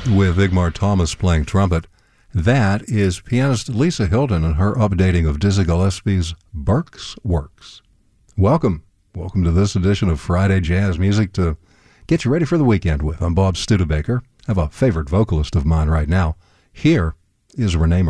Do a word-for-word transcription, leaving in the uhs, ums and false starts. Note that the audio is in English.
with Igmar Thomas playing trumpet. That is pianist Lisa Hilton and her updating of Dizzy Gillespie's Burke's Works. Welcome. Welcome to this edition of Friday Jazz Music to get you ready for the weekend with. I'm Bob Studebaker. I have a favorite vocalist of mine right now. Here is Renee